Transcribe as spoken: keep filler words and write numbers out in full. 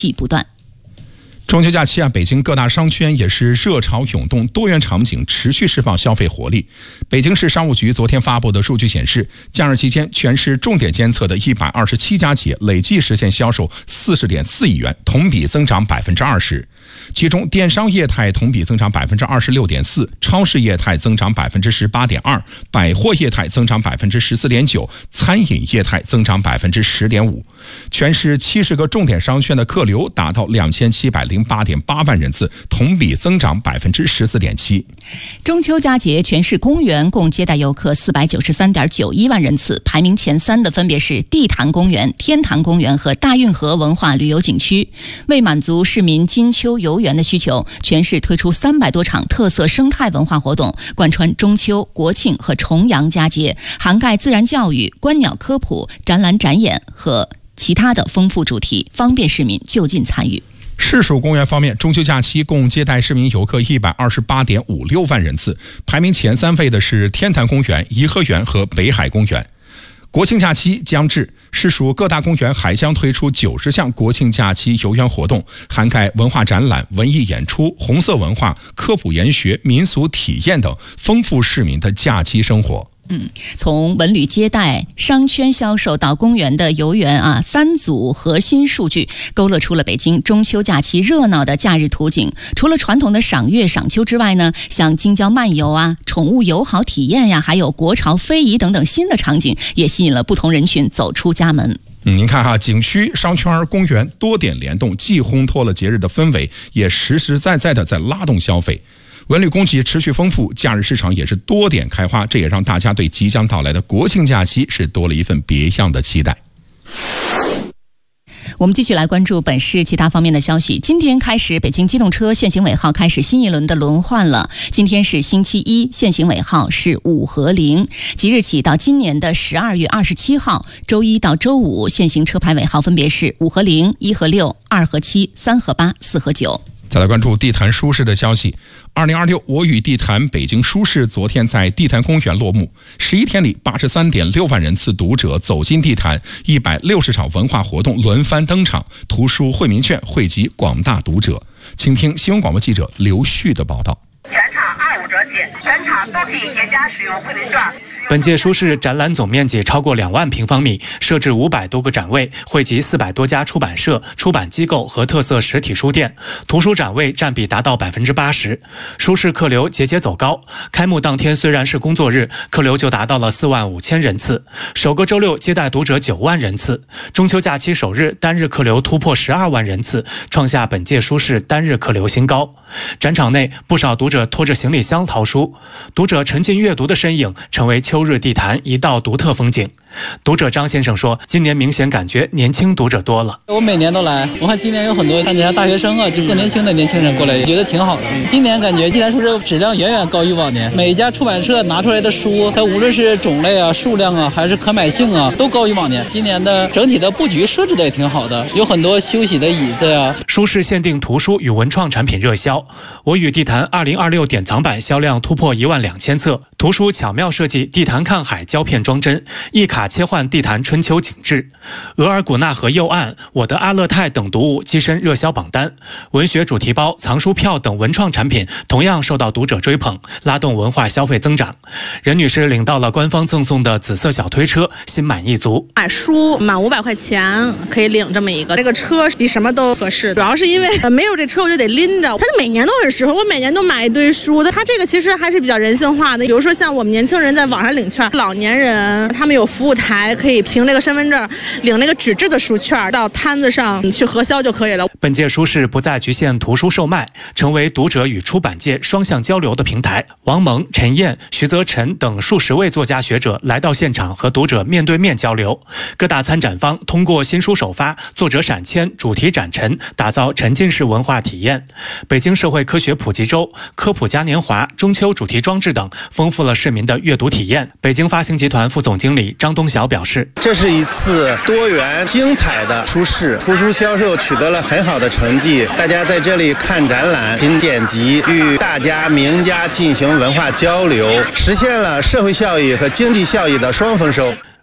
继不断。 中秋假期啊，北京各大商圈也是热潮涌动，多元场景持续释放消费活力。北京市商务局昨天发布的数据显示，假日期间全市重点监测的一百二十七家企业累计实现销售四十点四亿元，同比增长百分之二十。其中，电商业态同比增长百分之二十六点四，超市业态增长百分之十八点二，百货业态增长百分之十四点九，餐饮业态增长百分之十点五。全市七十个重点商圈的客流达到两千七百零八点八万人次，同比增长百分之十四点七。 中秋佳节，全市公园共接待游客四百九十三点九一万人次，排名前三的分别是地坛公园、天坛公园和大运河文化旅游景区。为满足市民金秋游园的需求，全市推出三百多场特色生态文化活动，贯穿中秋、国庆和重阳佳节，涵盖自然教育、观鸟科普、展览展演和其他的丰富主题，方便市民就近参与。 市属公园方面，中秋假期共接待市民游客一百二十八点五六万人次，排名前三位的是天坛公园、颐和园和北海公园。国庆假期将至，市属各大公园还将推出九十项国庆假期游园活动，涵盖文化展览、文艺演出、红色文化、科普研学、民俗体验等，丰富市民的假期生活。 嗯，从文旅接待、商圈销售到公园的游园啊，三组核心数据勾勒出了北京中秋假期热闹的假日图景。除了传统的赏月赏秋之外呢，像京郊漫游啊、宠物友好体验呀，还有国潮非遗等等新的场景，也吸引了不同人群走出家门。 嗯，您看哈，景区、商圈、公园多点联动，既烘托了节日的氛围，也实实在在的在拉动消费。文旅供给持续丰富，假日市场也是多点开花，这也让大家对即将到来的国庆假期是多了一份别样的期待。 我们继续来关注本市其他方面的消息。今天开始，北京机动车限行尾号开始新一轮的轮换了。今天是星期一，限行尾号是五和零。即日起到今年的十二月二十七号，周一到周五限行车牌尾号分别是五和零、一和六、二和七、三和八、四和九。 再来关注地坛书市的消息。二零二六我与地坛北京书市昨天在地坛公园落幕，十一天里八十三点六万人次读者走进地坛，一百六十场文化活动轮番登场，图书惠民券惠及广大读者。请听新闻广播记者刘旭的报道。 全场二五折起，全场都可以叠加使用惠民券。 本届书市展览总面积超过两万平方米，设置五百多个展位，汇集四百多家出版社、出版机构和特色实体书店，图书展位占比达到百分之八十。书市客流节节走高，开幕当天虽然是工作日，客流就达到了四万五千人次。首个周六接待读者九万人次，中秋假期首日单日客流突破十二万人次，创下本届书市单日客流新高。展场内不少读者拖着行李箱淘书，读者沉浸阅读的身影成为秋日地坛一道独特风景。读者张先生说，今年明显感觉年轻读者多了。 我每年都来，我看今年有很多看起来大学生啊，就更年轻的年轻人过来，觉得挺好的。今年感觉地坛书市质量远远高于往年，每一家出版社拿出来的书，它无论是种类啊、数量啊，还是可买性啊，都高于往年。今年的整体的布局设置的也挺好的，有很多休息的椅子呀、啊。 书市限定图书与文创产品热销，我与地坛二零二六典藏版销量突破一万两千册，图书巧妙设计地坛看海胶片装帧，一卡切换地坛春秋景致。额尔古纳河右岸、我的阿勒泰等读物跻身热销榜单，文学主题包、藏书票等文创产品同样受到读者追捧，拉动文化消费增长。任女士领到了官方赠送的紫色小推车，心满意足。 买书满五百块钱可以领这么一个，这个车比什么都合适，主要是因为没有这车我就得拎着，它每年都很适合，我每年都买一堆书的。它这个其实还是比较人性化的，比如说像我们年轻人在网上领券，老年人他们有服务台，可以凭这个身份证领那个纸质的书券到摊子上去核销就可以了。 本届书市不再局限图书售卖，成为读者与出版界双向交流的平台。王蒙、陈燕、徐泽辰等数十位作家学者来到现场和读者面对面交流。各大参展方通过新书首发、作者闪签、主题展陈，打造沉浸式文化体验。北京社会科学普及周、科普嘉年华、中秋主题装置等，丰富了市民的阅读体验。北京发行集团副总经理张东晓表示， 这是一次多元精彩的书市，图书销售取得了很好的成绩，大家在这里看展览、品典籍，与大家名家进行文化交流，实现了社会效益和经济效益的双丰收。